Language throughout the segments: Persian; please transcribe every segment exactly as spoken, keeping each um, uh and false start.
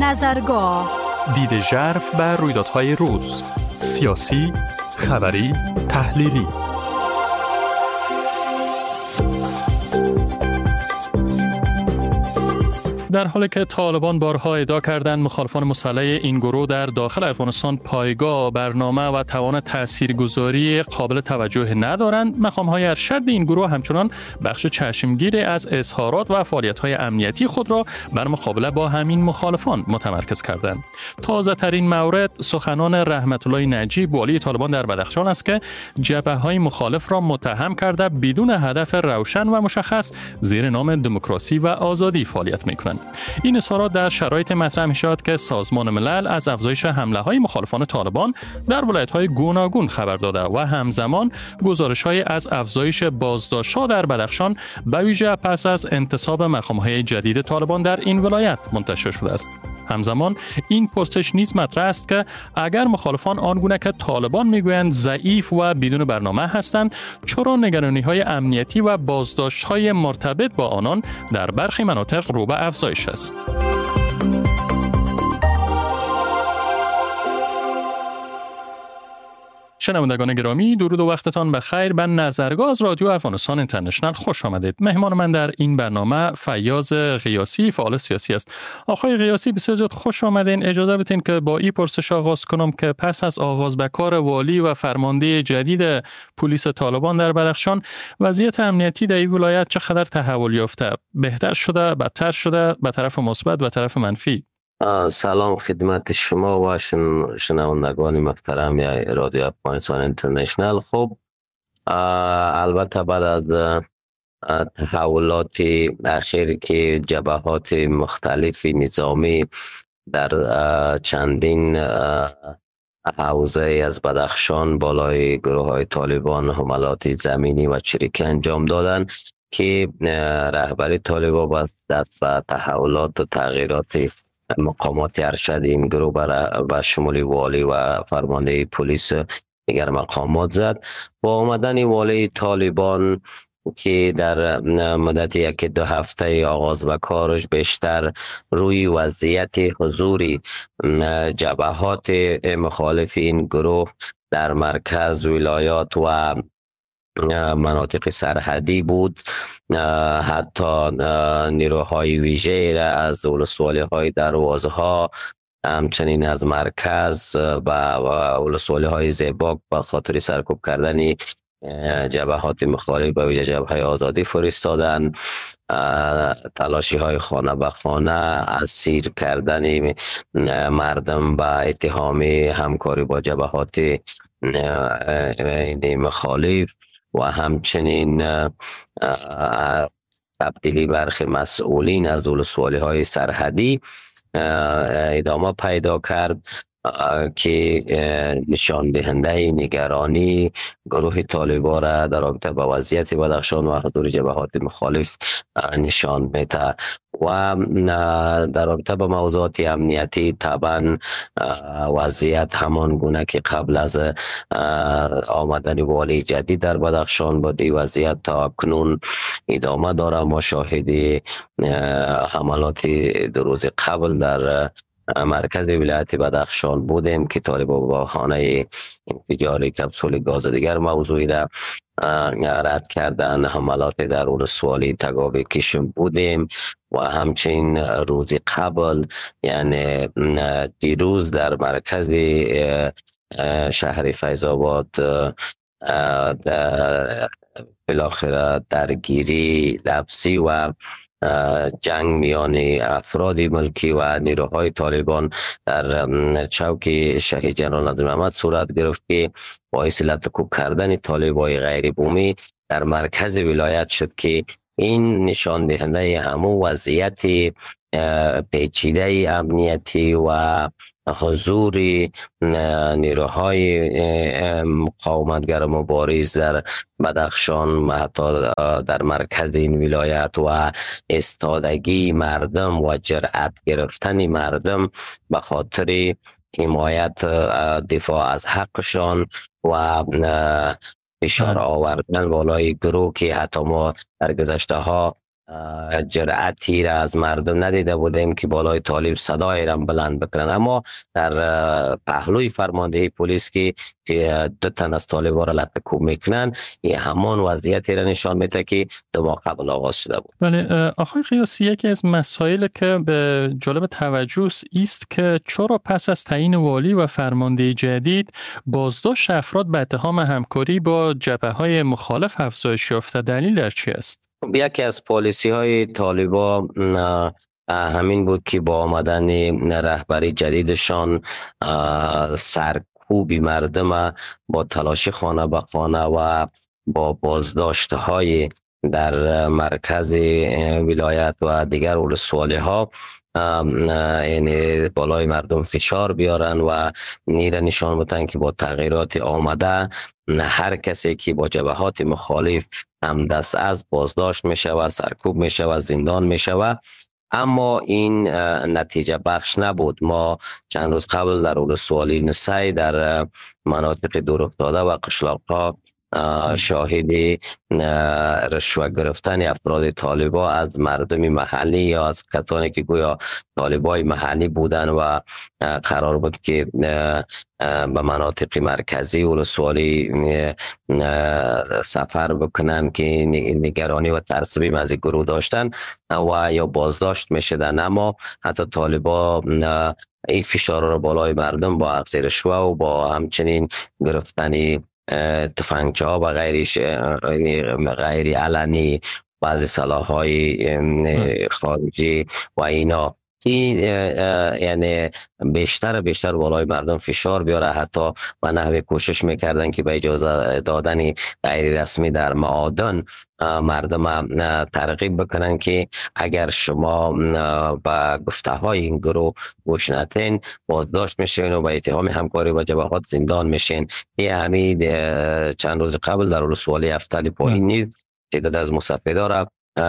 نظرگاه، دید ژرف بر رویدادهای روز، سیاسی، خبری، تحلیلی. در حالی که طالبان بارها ادعا کردند مخالفان مسلح این گروه در داخل افغانستان پایگاه، برنامه و توان تاثیرگذاری قابل توجه ندارند، مقام‌های ارشد این گروه همچنان بخش چشمگیر از اظهارات و فعالیت‌های امنیتی خود را بر مقابله با همین مخالفان متمرکز کردند. تازه‌ترین مورد سخنان رحمت الله نجیب والی طالبان در بدخشان است که جبهه‌های مخالف را متهم کرده بدون هدف روشن و مشخص زیر نام دموکراسی و آزادی فعالیت می‌کنند. این اظهارات در شرایط مطرح می‌شود که سازمان ملل از افزایش حمله‌های مخالفان طالبان در ولایت‌های گوناگون خبر داده و همزمان گزارش‌های از افزایش بازداشت‌ها در بدخشان به ویژه پس از انتصاب مقام‌های جدید طالبان در این ولایت منتشر شده است. همزمان این پرسش نیز مطرح است که اگر مخالفان آنگونه که طالبان میگویند ضعیف و بدون برنامه هستند، چرا نگرانی‌های امنیتی و بازداشت‌های مرتبط با آنان در برخی مناطق رو به افزایش است؟ شنوندگان گرامی، درود و وقتتان بخیر. به نظرگاه از رادیو افغانستان اینترنشنال خوش آمدید. مهمان من در این برنامه فیاض غیاثی، فعال سیاسی است. آقای غیاثی، بسیار زیاد خوش آمدین. اجازه بدین که با این پرسش آغاز کنم که پس از آغاز به کار والی و فرمانده جدید پلیس طالبان در بدخشان، وضعیت امنیتی در این ولایت چقدر تحول یافته؟ بهتر شده، بدتر شده، به طرف مثبت و طرف منفی؟ سلام خدمت شما و شنوندگان محترم رادیو افغانستان اینترنشنال. خب البته بعد از تحولات اخیر که جبهات مختلف نظامی در چندین حوزه از بدخشان بالای گروه های طالبان حملات زمینی و چریکی انجام دادن که رهبری طالبان با دست به تحولات و تغییرات مقامات ارشد این گروه به شمول والی و فرمانده پلیس دیگر مقامات زد. با آمدن والی طالبان که در مدت یک دو هفته آغاز به کارش بیشتر روی وضعیت حضوری جبهات مخالف این گروه در مرکز ولایات و مناطق سرحدی بود، حتی نیروهای ویژه از ولسوالی های دروازه ها، همچنین از مرکز و ولسوالی های زیباک به خاطر سرکوب کردن جبهات مخالف به ویژه جبهه آزادی فرستادن، تلاشی های خانه به خانه، اسیر کردن مردم به اتهام همکاری با جبهات مخالف و همچنین تبدیلی برخی مسئولین از ولسوالی های سرحدی ادامه پیدا کرد که نشان دهنده نگرانی گروه طالبان را در رابطه با وضعیت بدخشان و حضور جبهات مخالف نشان میده. و در رابطه با موضوعات امنیتی طبعا وضعیت همان گونه که قبل از آمدن والی جدید در بدخشان بود، وضعیت تا کنون ادامه داره. ما شاهد حملات دو روز قبل در مرکز ولایت بدخشان بودیم که طالبان با خانه انفجار کپسول گاز دیگر موضوعی را رد کردن. حملات در ولسوالی تگاوی کشم بودیم و همچنین روز قبل یعنی دیروز در مرکز شهر فیض‌آباد بالاخره درگیری لفظی و جنگ میان افراد ملکی و نیروهای طالبان در چوک شهید جنرال نظیر محمد صورت گرفت که باعث لطکوب کردن طالبای غیر بومی در مرکز ولایت شد که این نشان دهنده همون وضعیت پیچیده امنیتی و حضور نیروهای مقاومتگر مبارز در بدخشان، حتی در مرکز این ولایت، و استادگی مردم و جرأت گرفتن مردم به خاطر حمایت دفاع از حقشان و فشار آوردن بالای گروه که حتی ما در گذشته ها جرأتی را از مردم ندیده بودیم که بالای طالب صدای را بلند بکنن. اما در پهلوی فرماندهی پلیس که دو تن از طالبا را لطمه کوب میکنن، این همان وضعیتی را نشان میده که دو ماه قبل آغاز شده بود. بله آقای قیاسی، یکی از مسائل که به جالب توجه است که چرا پس از تعیین والی و فرمانده جدید بازداشت افراد به اتهام همکاری با جبهه‌های مخالف افزایش یافته؟ دلیل در چی است؟ یکی از پالیسی های طالبا همین بود که با آمدن رهبری جدیدشان سرکوب مردم با تلاش خانه به خانه و با بازداشت های در مرکز ولایت و دیگر ولسوالی ها یعنی بالای مردم فشار بیارن و نیره نشان بدن که با تغییرات آمده هر کسی که با جبهات مخالف هم دست از بازداشت میشه و سرکوب میشه و زندان میشه و اما این نتیجه بخش نبود. ما چند روز قبل در ولسوالی نسای در مناطق دور افتاده و قشلاق‌ها شاهد رشوه گرفتن افراد طالبا از مردم محلی یا از کسانی که گویا طالبای محلی بودن و قرار بود که به مناطق مرکزی ولسوالی سفر بکنن که نگرانی و ترسبیم از گروه داشتن و یا بازداشت میشدن. اما حتی طالبا این فشار را بالای مردم با اخذ رشوه و با همچنین گرفتن تفنگچه ها و غیرش غیر علنی بعضی سلاح‌های خارجی و اینا این یعنی بیشتر بیشتر بالای مردم فشار بیاره. حتی و نحوه کوشش میکردن که به اجازه دادن غیر رسمی در معادن مردم ترغیب بکنن که اگر شما با گفته های این گروه گوش ندین بازداشت میشین و با اتهام همکاری با جبهات زندان میشین. این همین چند روز قبل در ولسوالی افتالی پایین نیز تعداد از مصفدا را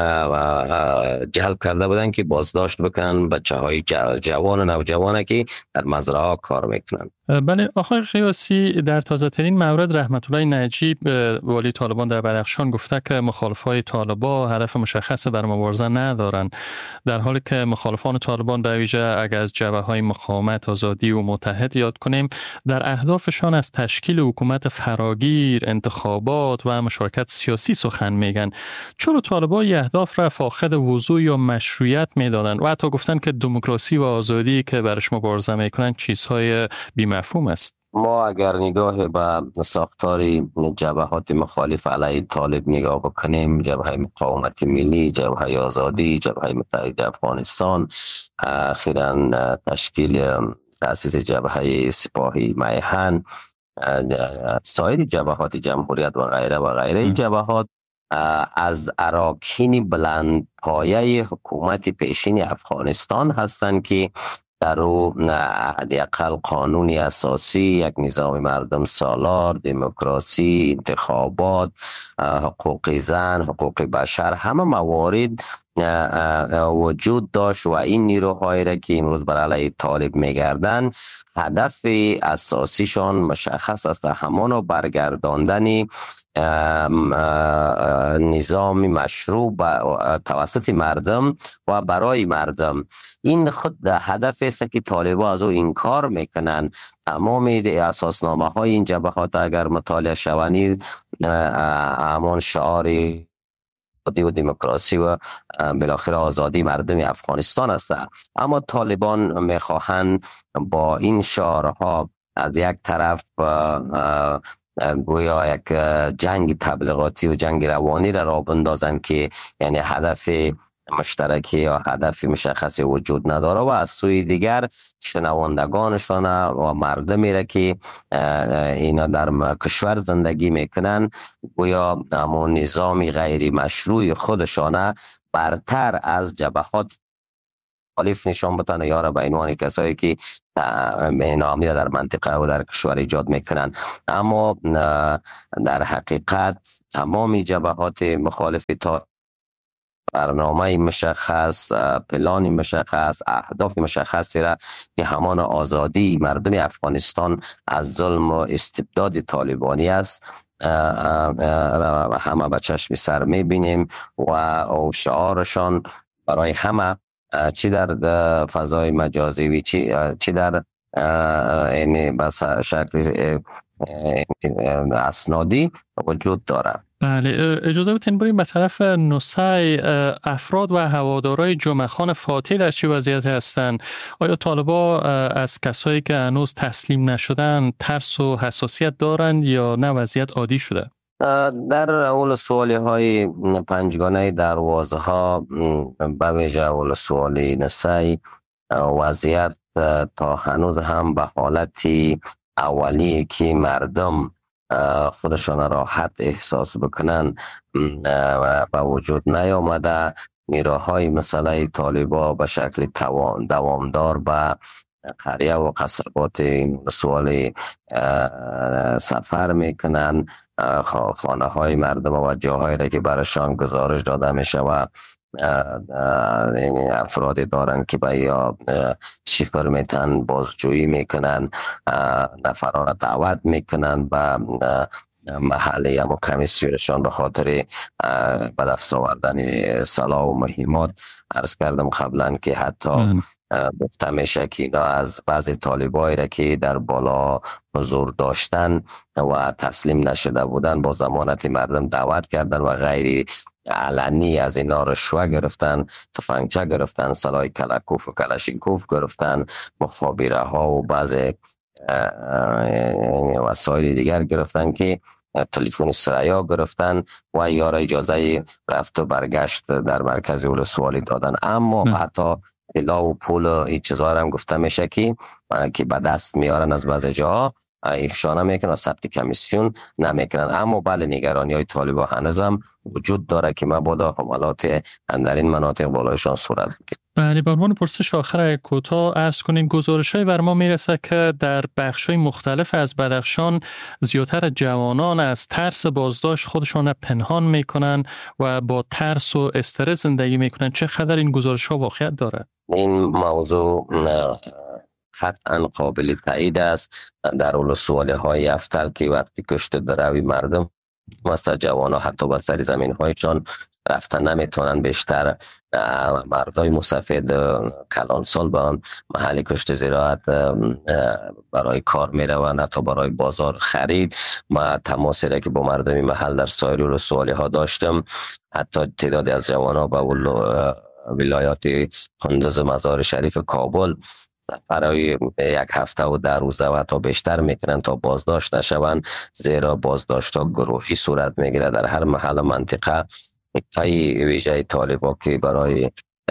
جلب کرده بودن که بازداشت بکنن بچه های جوان و نوجوانه که در مزرعه ها کار میکنن. بله آقای قیاسی، در تازه ترین مورد رحمت الله نجیب والی طالبان در بدخشان گفته که مخالفای طالبان هدف مشخص بر مبارزه ندارند، در حالی که مخالفان طالبان به ویژه اگر از جبهه‌های مقاومت آزادی و متحد یاد کنیم در اهدافشان از تشکیل حکومت فراگیر، انتخابات و مشارکت سیاسی سخن میگن. چرا طالبان این اهداف را فاقد وضوح یا مشروعیت میدادند و حتی گفتن که دموکراسی و آزادی که برش مبارزه میکنن چیزهای بی‌مفهوم است؟ ما اگر نگاه به ساختاری جبهات مخالف علیه طالب نگاه بکنیم، جبهه مقاومت ملی، جبهه آزادی، جبهه متحد افغانستان، اخیراً تشکیل تأسیس جبهه سپاهی میهن، سایر جبهات جمهوریت و غیره و غیره، این جبهات از اراکین بلند پایه حکومت پیشین افغانستان هستند که در او حداقل قانونی اساسی، یک نظام مردم سالار، دموکراسی، انتخابات، حقوق زن، حقوق بشر، همه موارد وجود داشت و این نیروهایی را که امروز بر علیه طالب میگردن هدف اساسیشان مشخص است، همان برگرداندن نظام مشروع توسط مردم و برای مردم. این خود هدف است که طالبان از او انکار میکنن. تمام اساسنامه های این جبهات اگر مطالعه شوند همان شعاری و دموکراسی و بالاخره آزادی مردم افغانستان است. اما طالبان میخواهند با این شعارها از یک طرف گویا یک جنگ تبلیغاتی و جنگ روانی را راه بندازند که یعنی هدف مشترکی یا هدف مشخصی وجود نداره و از سوی دیگر شنوندگانشان و مردمی را که اینا در کشور زندگی میکنن گویا همون نظام غیر مشروع خودشان برتر از جبهات مخالف نشان بدن یا را به عنوان کسایی که ناامنی در منطقه و در کشور ایجاد میکنن. اما در حقیقت تمام جبهات مخالف تا برنامه مشخص، پلان مشخص، اهداف مشخصی را که همان آزادی مردم افغانستان از ظلم و استبداد طالبانی است همه به چشم سر میبینیم و شعارشان برای همه چی در فضای مجازی و چی چی در این بس شکل اسنادی وجود داره. بله، اجازه بدین بریم به طرف نوسای. افراد و هوادارای جمعه خان فاتح در چه وضعیتی هستند؟ آیا طالبا از کسایی که هنوز تسلیم نشدن ترس و حساسیت دارند یا نه وضعیت عادی شده؟ در اول سوالی های پنجگانه دروازه ها به ویژه اول سوالی نسای وضعیت تا هنوز هم به حالتی اولی که مردم خودشان راحت احساس بکنن و وجود نیامده. نیروهای مسئله طالبا به شکل دوامدار به قریه و قصبات این سوال سفر میکنن. خانه های مردم و جاهایی را که برشان گزارش داده میشه و افرادی دارن که به یا شفر میتن بازجویی میکنن، نفران دعوت میکنن به محله یا کمیسیونشان به خاطر به دست آوردن سلاح و مهمات. عرض کردم قبلا که حتی گفته میشه که اینا از بعضی طالبایی را که در بالا حضور داشتن و تسلیم نشده بودن با ضمانت مردم دعوت کردن و غیر علنی از اینا رشوه گرفتن، تفنگچه گرفتن، سلاح کلاکوف و کلاشینکوف گرفتن، مخابره ها و بعضی وسایل دیگر گرفتن که تلفن سریا گرفتن و یا را اجازه رفت و برگشت در مرکز ولسوالی دادن. اما م. حتی پلا و پول و این چیزها هم گفته میشه که که به دست میارن از بعضی جاها افشا نمیکنن و ثبت کمیسیون نمیکنن. اما بله نگرانی های طالبا هنوز هم وجود داره که مبادا حملات در این مناطق بالایشان صورت بگیرد. بله، به عنوان پرسش آخر کوتاه عرض کنیم گزارش‌های بر ما میرسه که در بخش‌های مختلف از بدخشان زیادتر جوانان از ترس بازداشت خودشان پنهان میکنن و با ترس و استرس زندگی میکنن. چه خبر این گزارش‌ها واقعیت داره؟ این موضوع قطعا قابل تایید است. در اول سوالی های افتل که وقتی کشته دروی مردم مثل جوان ها حتی به سر زمین هایشان رفتن نمیتونن، بیشتر مردای مسافد کلان سال به آن محل کشت زراعت برای کار میروند، حتی برای بازار خرید. ما تماسی را که با مردمی محل در سایر اول سوالی ها داشتم، حتی تعدادی از جوان ها به ولایات قندوز مزار شریف کابل برای یک هفته و در روزه و تا بیشتر میکنن تا بازداشت نشوند، زیرا بازداشت ها گروهی صورت میگیره در هر محل منطقه. پای ویژه طالبا که برای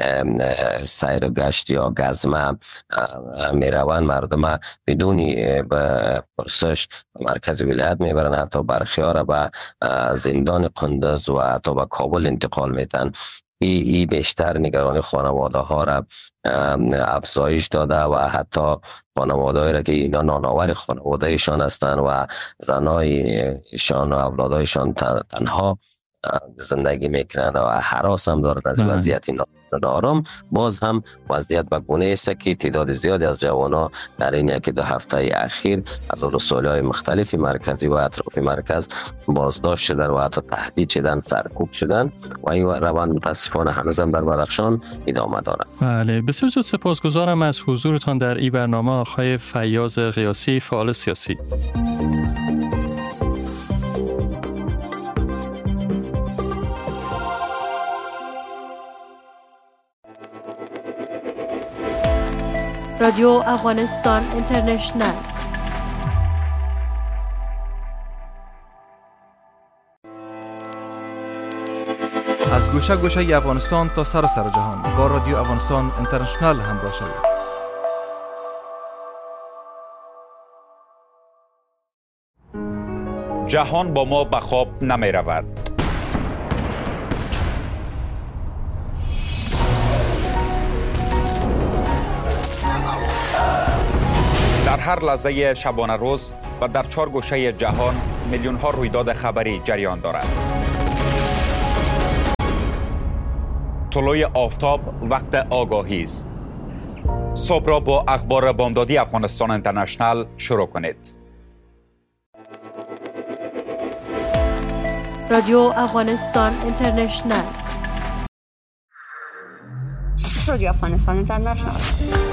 سیر گشت یا گزمه میروند، مردم بدون پرسش مرکز ولایت میبرن، حتی برخی ها را به زندان قندوز و حتی به کابل انتقال میتن. ای, ای بیشتر نگرانی خانواده ها را افزایش داده و حتی خانواده ها را که اینا نانآور خانواده ایشان هستند و زنای ایشان و اولادایشان تنها زندگی میکنن و حراس هم دارن از وضعیت نارام. باز هم وضعیت به گونه است که تعداد زیادی از جوانان در این یکی دو هفته اخیر از رسولی‌های مختلفی مرکزی و اطراف مرکز بازداشت شدن و حتی تهدید شدن، سرکوب شدن و این روند متاسفانه هنوزم در بدخشان ادامه دارد. بله، بسیار سپاسگزارم از حضورتان در این برنامه آقای فیاض قیاسی، فعال سیاسی. رادیو افغانستان اینترنشنل. از گوشه گوشه افغانستان تا سراسر جهان با رادیو افغانستان اینترنشنل همراه شوید. جهان با ما به خواب نمی رود. در هر لحظه شبانه روز و در چهار گوشه جهان میلیون ها رویداد خبری جریان دارد. طلوع آفتاب وقت آگاهی است. صبح را با اخبار بامدادی افغانستان اینترنشنل شروع کنید. رادیو افغانستان اینترنشنل. رادیو افغانستان اینترنشنل